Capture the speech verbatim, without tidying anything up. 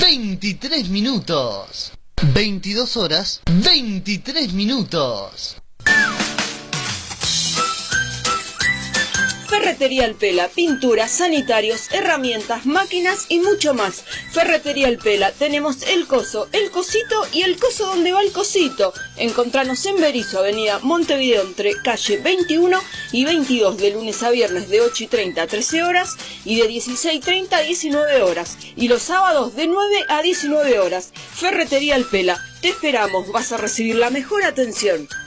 veintitrés minutos. veintidós horas, veintitrés minutos. Ferretería El Pela, pinturas, sanitarios, herramientas, máquinas y mucho más. Ferretería El Pela, tenemos el coso, el cosito y el coso donde va el cosito. Encontranos en Berisso, avenida Montevideo, entre calle veintiuno y veintidós, de lunes a viernes de ocho y treinta a trece horas y de dieciséis y treinta a diecinueve horas. Y los sábados de nueve a diecinueve horas. Ferretería El Pela, te esperamos, vas a recibir la mejor atención.